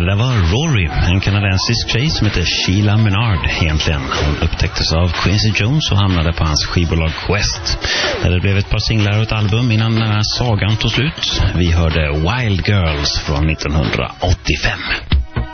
det där var Rory, en kanadensisk tjej som heter Sheila Menard egentligen. Hon upptäcktes av Quincy Jones och hamnade på hans skivbolag Quest, där det blev ett par singlar och ett album innan den här sagan tog slut. Vi hörde Wild Girls från 1985.